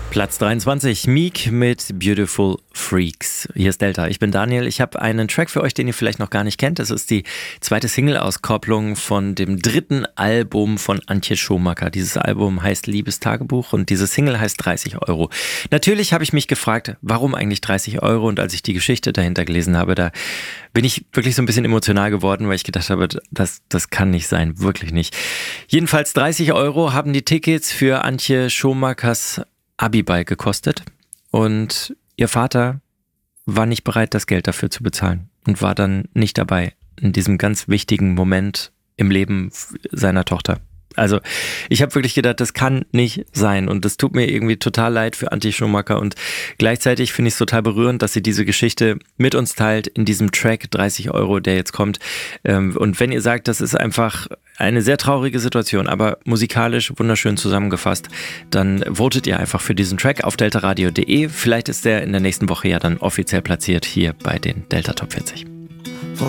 Platz 23, Meek mit Beautiful Freaks. Hier ist Delta, ich bin Daniel. Ich habe einen Track für euch, den ihr vielleicht noch gar nicht kennt. Das ist die zweite Single-Auskopplung von dem dritten Album von Antje Schumacher. Dieses Album heißt Liebestagebuch und diese Single heißt 30 Euro. Natürlich habe ich mich gefragt, warum eigentlich 30 Euro? Und als ich die Geschichte dahinter gelesen habe, da bin ich wirklich so ein bisschen emotional geworden, weil ich gedacht habe, das kann nicht sein, wirklich nicht. Jedenfalls 30 Euro haben die Tickets für Antje Schumachers Abiball gekostet und ihr Vater war nicht bereit, das Geld dafür zu bezahlen und war dann nicht dabei in diesem ganz wichtigen Moment im Leben seiner Tochter. Also ich habe wirklich gedacht, das kann nicht sein und das tut mir irgendwie total leid für Antje Schumacher und gleichzeitig finde ich es total berührend, dass sie diese Geschichte mit uns teilt in diesem Track 30 Euro, der jetzt kommt. Und wenn ihr sagt, das ist einfach eine sehr traurige Situation, aber musikalisch wunderschön zusammengefasst, dann votet ihr einfach für diesen Track auf deltaradio.de. Vielleicht ist der in der nächsten Woche ja dann offiziell platziert hier bei den Delta Top 40.